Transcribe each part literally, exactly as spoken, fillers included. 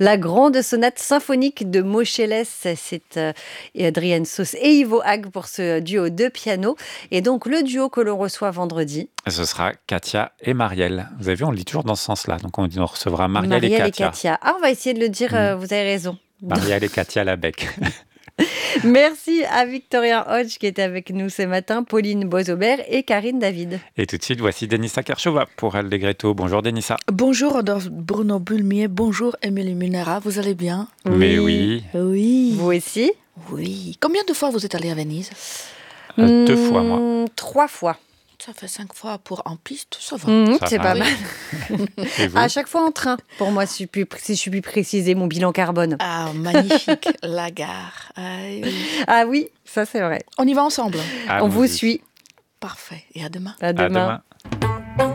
La grande sonate symphonique de Moscheles, c'est euh, Adrienne Sauce et Ivo Hague pour ce duo de piano. Et donc le duo que l'on reçoit vendredi. Ce sera Katia et Marielle. Vous avez vu, on le lit toujours dans ce sens-là. Donc on, dit, on recevra Marielle, Marielle et et Katia. Katia. Ah, on va essayer de le dire, Mmh. euh, vous avez raison. Marielle et Katia Labec. Merci à Victorien Hodge qui était avec nous ce matin, Pauline Boisaubert et Karine David. Et tout de suite, voici Denissa Kershova pour Allegretto. Bonjour Denissa. Bonjour Rodolphe Bruno Bulmier, bonjour Émilie Munera, vous allez bien? Mais oui. Oui. Vous aussi? Oui. Combien de fois vous êtes allé à Venise? Euh, deux fois, moi. Mmh, trois fois. Ça fait cinq fois pour en piste, ça va. Mmh, Ça c'est va. pas mal. Et vous? À chaque fois en train, pour moi, si je puis, si je puis préciser mon bilan carbone. Ah, magnifique, la gare. Ah, oui. Ah oui, ça c'est vrai. On y va ensemble? Ah, On vous y. suit. Parfait, et à demain. À À demain. demain.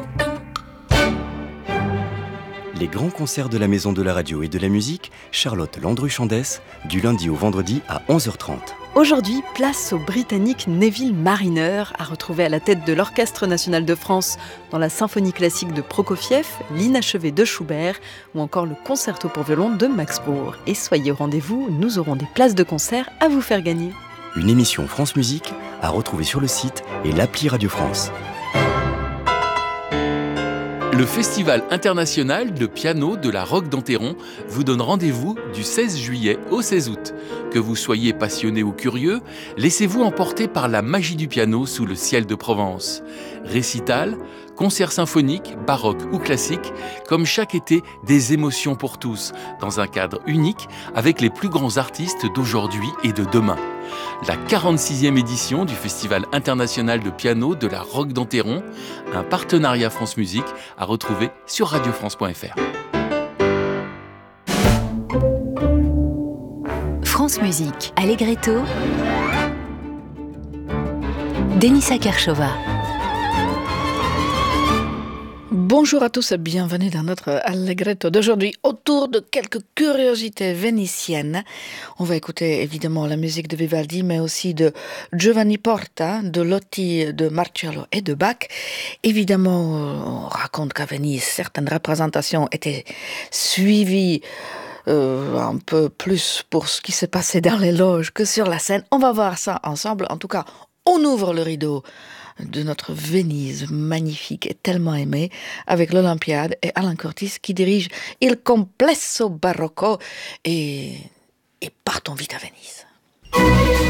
Les grands concerts de la Maison de la Radio et de la Musique, Charlotte Landru-Chandès, du lundi au vendredi à onze heures trente. Aujourd'hui, place au Britannique Neville Marriner, à retrouver à la tête de l'Orchestre national de France dans la symphonie classique de Prokofiev, l'inachevé de Schubert ou encore le concerto pour violon de Max Bruch. Et soyez au rendez-vous, nous aurons des places de concert à vous faire gagner. Une émission France Musique à retrouver sur le site et l'appli Radio France. Le Festival international de piano de la Roque d'Enterron vous donne rendez-vous du seize juillet au seize août. Que vous soyez passionné ou curieux, laissez-vous emporter par la magie du piano sous le ciel de Provence. Récital, concerts symphoniques, baroques ou classiques, comme chaque été, des émotions pour tous, dans un cadre unique avec les plus grands artistes d'aujourd'hui et de demain. La quarante-sixième édition du Festival international de piano de la Roque d'Enterron, un partenariat France Musique à retrouver sur radio france point f r. France Musique, Allegretto, Denissa Kershova. Bonjour à tous et bienvenue dans notre Allegretto d'aujourd'hui autour de quelques curiosités vénitiennes. On va écouter évidemment la musique de Vivaldi, mais aussi de Giovanni Porta, de Lotti, de Marcello et de Bach. Évidemment, on raconte qu'à Venise, certaines représentations étaient suivies euh, un peu plus pour ce qui s'est passé dans les loges que sur la scène. On va voir ça ensemble. En tout cas, on ouvre le rideau de notre Venise magnifique et tellement aimée avec l'Olympiade et Alain Curtis qui dirige Il Complesso Barocco et, et partons vite à Venise.